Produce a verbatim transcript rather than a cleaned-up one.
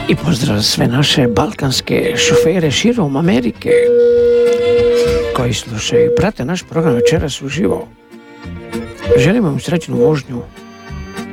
I pozdrav sve naše balkanske šofere širom Amerike koji slušaju i prate naš program večeras uživo. Želimo im srećnu vožnju